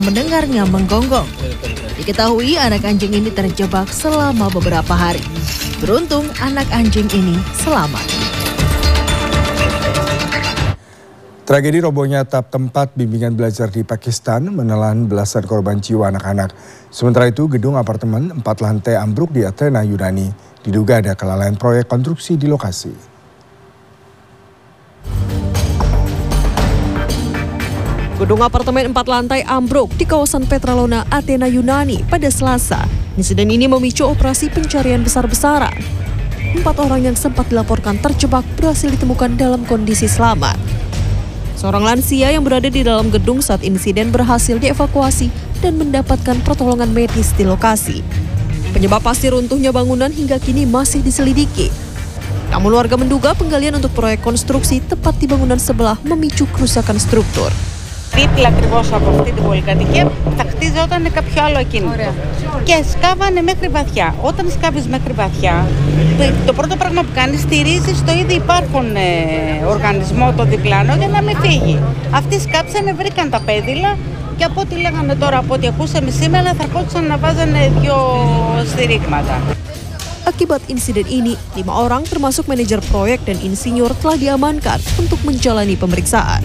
mendengarnya menggonggong. Diketahui anak anjing ini terjebak selama beberapa hari. Beruntung anak anjing ini selamat. Tragedi robohnya atap tempat bimbingan belajar di Pakistan menelan belasan korban jiwa anak-anak. Sementara itu, gedung apartemen 4 lantai ambruk di Athena, Yunani. Diduga ada kelalaian proyek konstruksi di lokasi. Gedung apartemen 4 lantai ambruk di kawasan Petralona, Athena, Yunani pada Selasa. Insiden ini memicu operasi pencarian besar-besaran. 4 orang yang sempat dilaporkan terjebak berhasil ditemukan dalam kondisi selamat. Seorang lansia yang berada di dalam gedung saat insiden berhasil dievakuasi dan mendapatkan pertolongan medis di lokasi. Penyebab pasti runtuhnya bangunan hingga kini masih diselidiki. Namun warga menduga penggalian untuk proyek konstruksi tepat di bangunan sebelah memicu kerusakan struktur. Δίπλα ακριβώς από αυτή την πολυκατοικία θα χτίζονταν κάποιο άλλο ακίνητο. Και σκάβανε μέχρι βαθιά. Όταν σκάβεις μέχρι βαθιά, το πρώτο πράγμα που κάνεις, στηρίζεις στο ήδη υπάρχον οργανισμό το διπλάνο για να μην φύγει. Αυτοί σκάψανε, βρήκαν τα πέδιλα και από ό,τι λέγανε τώρα, από ό,τι ακούσαμε σήμερα, θα αρχόντουσαν να βάζανε 2 στηρίγματα. Akibat insiden ini, 5 orang termasuk manajer proyek dan insinyur telah diamankan untuk menjalani pemeriksaan.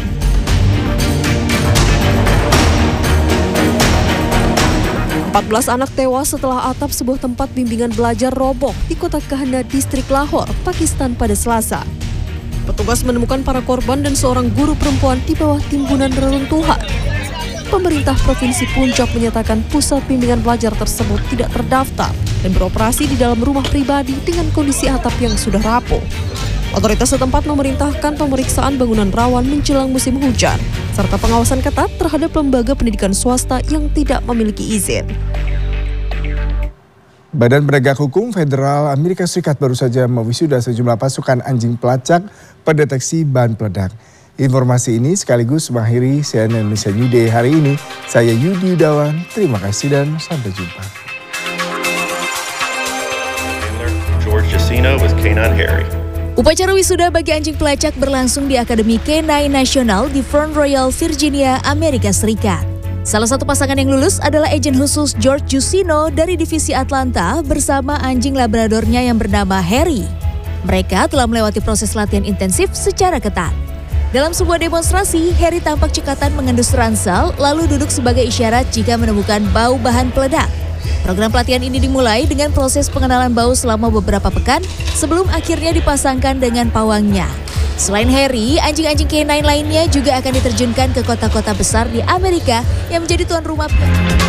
14 anak tewas setelah atap sebuah tempat bimbingan belajar roboh di kota Kahana, distrik Lahore, Pakistan pada Selasa. Petugas menemukan para korban dan seorang guru perempuan di bawah timbunan reruntuhan. Pemerintah Provinsi Punjab menyatakan pusat bimbingan belajar tersebut tidak terdaftar dan beroperasi di dalam rumah pribadi dengan kondisi atap yang sudah rapuh. Otoritas setempat memerintahkan pemeriksaan bangunan rawan menjelang musim hujan, serta pengawasan ketat terhadap lembaga pendidikan swasta yang tidak memiliki izin. Badan Penegak Hukum Federal Amerika Serikat baru saja mewisuda sejumlah pasukan anjing pelacak pendeteksi bahan peledak. Informasi ini sekaligus mengakhiri CNN Indonesia New Day hari ini. Saya Yudi Yudawan, terima kasih dan sampai jumpa. George Jacino with K9 Harry. Upacara wisuda bagi anjing pelacak berlangsung di Akademi K9 Nasional di Front Royal, Virginia, Amerika Serikat. Salah satu pasangan yang lulus adalah agen khusus George Jacino dari Divisi Atlanta bersama anjing labradornya yang bernama Harry. Mereka telah melewati proses latihan intensif secara ketat. Dalam sebuah demonstrasi, Harry tampak cekatan mengendus ransel lalu duduk sebagai isyarat jika menemukan bau bahan peledak. Program pelatihan ini dimulai dengan proses pengenalan bau selama beberapa pekan sebelum akhirnya dipasangkan dengan pawangnya. Selain Harry, anjing-anjing K9 lainnya juga akan diterjunkan ke kota-kota besar di Amerika yang menjadi tuan rumah